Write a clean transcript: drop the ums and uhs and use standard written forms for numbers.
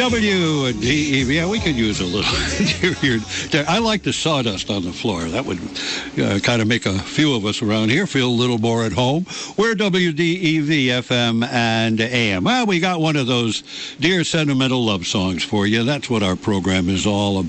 WDEV. Yeah, we could use a little. I like the sawdust on the floor. That would kind of make a few of us around here feel a little more at home. We're WDEV FM and AM. Well, we got one of those dear sentimental love songs for you. That's what our program is all about.